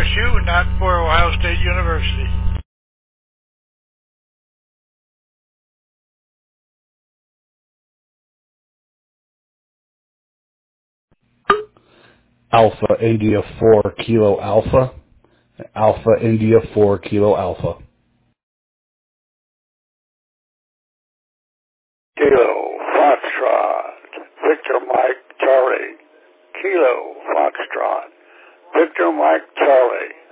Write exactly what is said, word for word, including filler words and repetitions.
S U and not for Ohio State University. Alpha India four Kilo Alpha. Alpha India four Kilo Alpha. Kilo Foxtrot. Victor Mike Charlie. Kilo Foxtrot. Victor Mike Charlie.